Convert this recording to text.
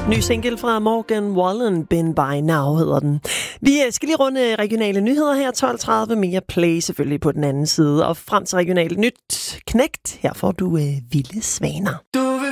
Ny single fra Morgan Wallen, Been By Now hedder den. Vi skal lige runde regionale nyheder her, 12.30, mere play selvfølgelig på den anden side. Og frem til regionale nyt knægt, her får du Vilde Svaner.